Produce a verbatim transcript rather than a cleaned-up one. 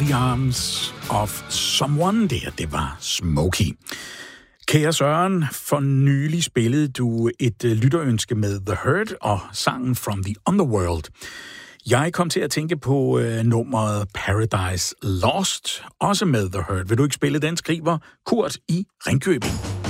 the Arms of Someone. Det her, det var Smokey. Kære Søren, for nylig spillede du et lytterønske med The Hurt og sangen From the Underworld. Jeg kom til at tænke på øh, nummeret Paradise Lost, også med The Hurt. Vil du ikke spille den, skriver Kurt i Ringkøbing?